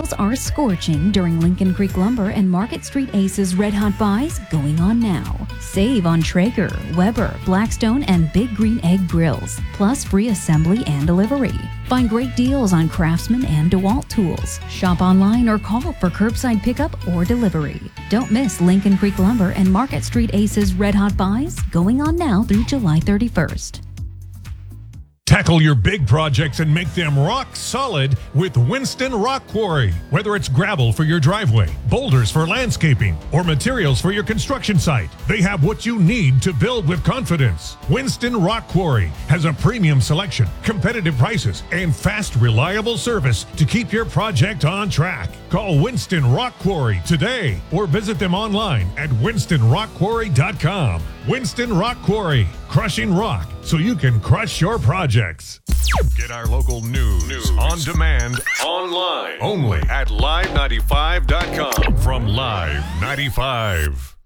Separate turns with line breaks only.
deals are scorching during Lincoln Creek Lumber and Market Street Aces Red Hot Buys going on now. Save on Traeger, Weber, Blackstone, and Big Green Egg grills, plus free assembly and delivery. Find great deals on Craftsman and DeWalt tools. Shop online or call for curbside pickup or delivery. Don't miss Lincoln Creek Lumber and Market Street Aces Red Hot Buys going on now through July 31st.
Tackle your big projects and make them rock solid with Winston Rock Quarry. Whether it's gravel for your driveway, boulders for landscaping, or materials for your construction site, they have what you need to build with confidence. Winston Rock Quarry has a premium selection, competitive prices, and fast, reliable service to keep your project on track. Call Winston Rock Quarry today or visit them online at winstonrockquarry.com. Winston Rock Quarry, crushing rock so you can crush your projects. Get our local news on demand online only at live95.com from Live 95.